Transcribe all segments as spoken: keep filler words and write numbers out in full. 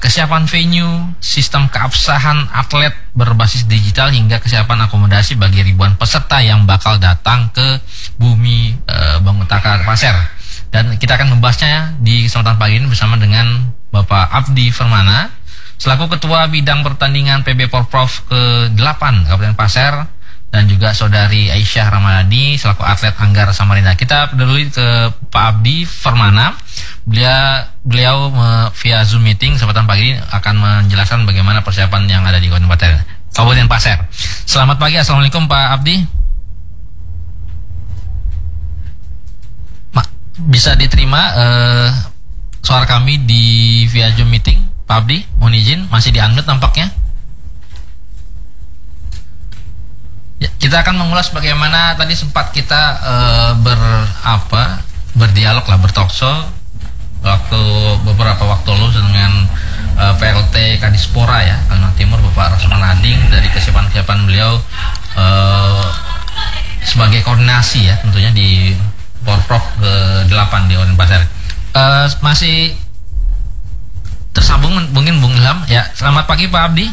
kesiapan venue, sistem keabsahan atlet berbasis digital hingga kesiapan akomodasi bagi ribuan peserta yang bakal datang ke Bumi e, Bangutaka Pasir. Dan kita akan membahasnya di kesempatan pagi ini bersama dengan Bapak Abdi Firmana selaku Ketua Bidang Pertandingan P B Porprov ke delapan Kabupaten Pasir, dan juga Saudari Aisyah Ramadhani selaku atlet Anggar Samarinda. Kita peduli ke Pak Abdi Firmana. Beliau, beliau uh, via Zoom meeting kesempatan pagi ini akan menjelaskan bagaimana persiapan yang ada di Kabupaten Kabupaten Pasir. Selamat pagi, assalamualaikum Pak Abdi. Ma, bisa diterima uh, suara kami di via Zoom meeting, Pak Abdi? Mohon izin, masih di-unmute nampaknya. Ya, kita akan mengulas bagaimana tadi sempat kita uh, ber apa berdialog lah, bertalkshow waktu beberapa waktu lalu dengan uh, P L T Kadispora ya Kalimantan Timur, Bapak Rasman Ading, dari kesiapan-kesiapan beliau uh, sebagai koordinasi ya tentunya di Porprov ke delapan di Kabupaten Pasir. Uh, masih tersambung mungkin Bung Ilham ya. Selamat pagi Pak Abdi.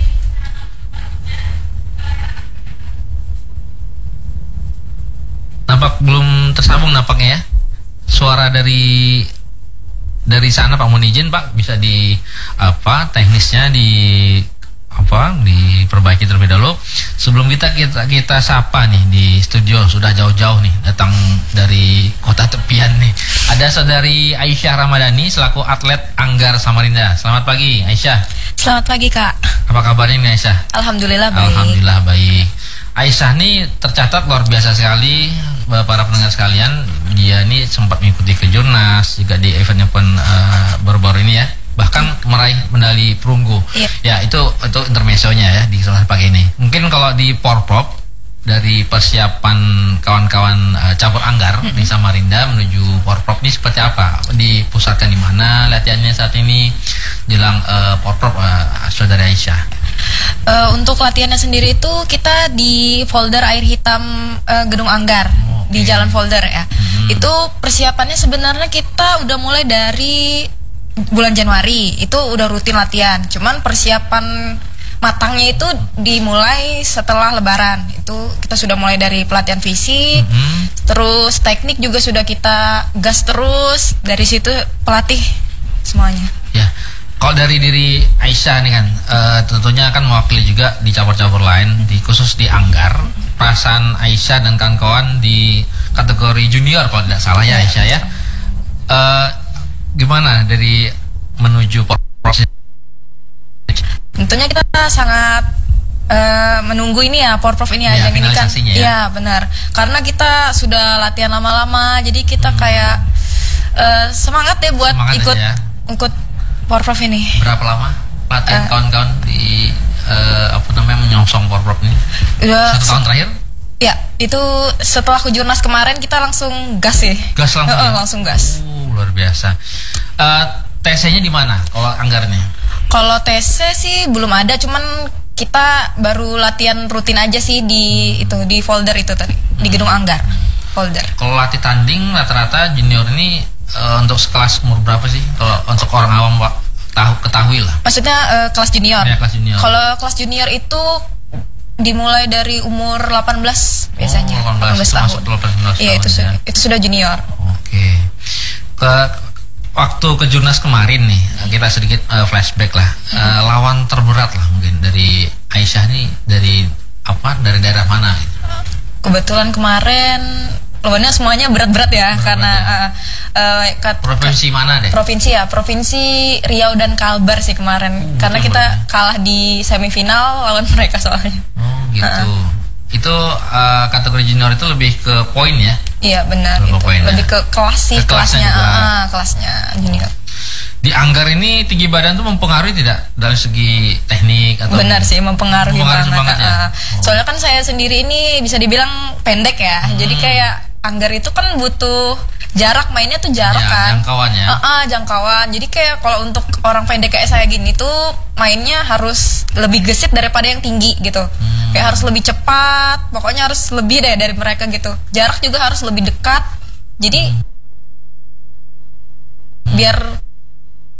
Nampak belum tersambung nampaknya ya. Suara dari dari sana Pak, mohon izin Pak, bisa di apa teknisnya di apa diperbaiki terlebih dahulu. Sebelum kita kita kita sapa nih di studio, sudah jauh-jauh nih datang dari kota tepian nih. Ada Saudari Aisyah Ramadhani selaku atlet Anggar Samarinda. Selamat pagi Aisyah. Selamat pagi Kak. Apa kabarnya nih Aisyah? Alhamdulillah baik. Alhamdulillah baik. Aisyah ini tercatat luar biasa sekali, para pendengar sekalian. Dia ini sempat mengikuti kejurnas juga di event-event uh, baru-baru ini ya, bahkan meraih medali perunggu. Iya. Ya itu itu intermezzonya ya di kesempatan pagi ini. Mungkin kalau di Porprov dari persiapan kawan-kawan uh, cabur Anggar mm-hmm. di Samarinda menuju Porprov ini seperti apa? Dipusatkan di mana latihannya saat ini jelang uh, Porprov, uh, Saudara Aisyah? Uh, untuk latihannya sendiri itu kita di folder air hitam uh, Gedung Anggar, oh, okay. Di Jalan Folder ya. Hmm. Itu persiapannya sebenarnya kita udah mulai dari bulan Januari, itu udah rutin latihan. Cuman persiapan matangnya itu dimulai setelah Lebaran. Itu kita sudah mulai dari pelatihan fisik, hmm. terus teknik juga sudah kita gas terus. Dari situ pelatih semuanya. Ya. Kalau dari diri Aisyah nih kan, uh, tentunya kan mewakili juga di cabur-cabur lain, di khusus di Anggar. Perasaan Aisyah dan kawan-kawan di kategori junior kalau tidak salah ya Aisyah ya. Uh, gimana dari menuju proses? Tentunya kita sangat uh, menunggu ini ya, Porprov ini ya, ajang ini kan. Ya. Iya benar. Karena kita sudah latihan lama-lama, jadi kita hmm. kayak uh, semangat deh buat semangat ikut ya. ikut Porprov ini. Berapa lama latihan uh, kawan-kawan di uh, apa namanya menyongsong Porprov ini? Udah satu tahun terakhir? Ya, itu setelah kejurnas kemarin kita langsung gas sih. Gas langsung. Uh, ya? Langsung gas. Uh, luar biasa. Uh, T C-nya di mana kalau Anggarnya? Kalau T C sih belum ada, cuman kita baru latihan rutin aja sih di hmm. itu di folder itu tadi, hmm. di Gedung Anggar. Folder. Kalau latih tanding rata-rata junior ini Uh, untuk sekelas umur berapa sih? Kalau untuk orang awam Pak tahu ketahui lah. Maksudnya uh, kelas junior. Ya, kelas junior. Kalau kelas junior itu dimulai dari umur delapan belas biasanya. Oh, delapan belas, delapan belas tahun. delapan belas iya, tahun, itu ya. itu sudah junior. Oke. Ke waktu kejurnas kemarin nih, kita sedikit uh, flashback lah. Hmm. Uh, lawan terberat lah mungkin dari Aisyah nih dari apa? Dari daerah mana? Kebetulan kemarin lawannya semuanya berat-berat ya, berat karena ya. Uh, uh, kat, provinsi mana deh? Provinsi ya, provinsi Riau dan Kalbar sih kemarin, uh, karena kita bener. kalah di semifinal lawan mereka soalnya. Oh gitu. Uh. Itu uh, kategori junior itu lebih ke poin ya? Iya benar. Itu. Lebih ke kelas sih, ke kelasnya, kelasnya, uh, kelasnya junior. Di Anggar ini tinggi badan tuh mempengaruhi tidak dari segi teknik atau? Benar sih, mempengaruhi, mempengaruhi banget. banget ya? uh, oh. Soalnya kan saya sendiri ini bisa dibilang pendek ya, hmm. jadi kayak Anggar itu kan butuh jarak mainnya tuh jarak ya, kan, jangkauan ya, uh, uh, jangkauan. Jadi kayak kalau untuk orang pendek kayak saya gini tuh mainnya harus lebih gesit daripada yang tinggi gitu, hmm. kayak harus lebih cepat, pokoknya harus lebih deh dari mereka gitu. Jarak juga harus lebih dekat, jadi hmm. biar